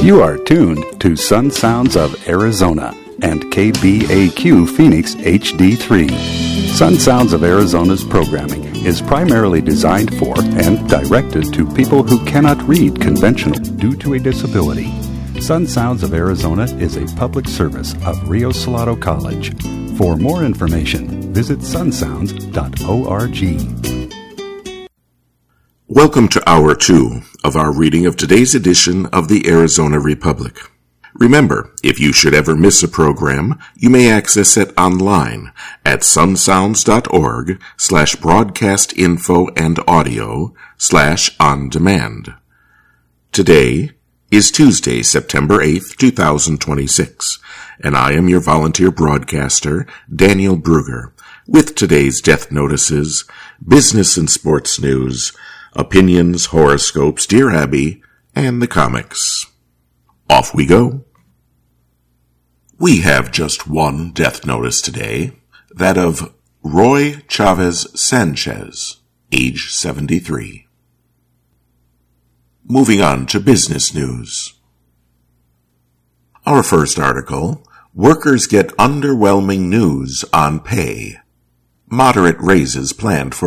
You are tuned to Sun Sounds of Arizona and KBAQ Phoenix HD3. Sun Sounds of Arizona's programming is primarily designed for and directed to people who cannot read conventional due to a disability. Sun Sounds of Arizona is a public service of Rio Salado College. For more information, visit sunsounds.org. Welcome to Hour 2 of our reading of today's edition of the Arizona Republic. Remember, if you should ever miss a program, you may access it online at sunsounds.org/broadcastinfo-and-audio/on-demand. Today is Tuesday, September 8th, 2026, and I am your volunteer broadcaster, Daniel Bruger, with today's death notices, business and sports news, opinions, horoscopes, Dear Abby, and the comics. Off we go. We have just one death notice today, that of Roy Chavez Sanchez, age 73. Moving on to business news. Our first article, workers get underwhelming news on pay. Moderate raises planned for